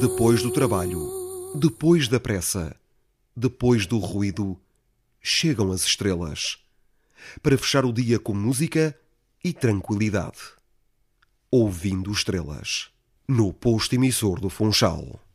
Depois do trabalho, depois da pressa, depois do ruído, chegam as estrelas, para fechar o dia com música e tranquilidade. Ouvindo estrelas, no posto emissor do Funchal.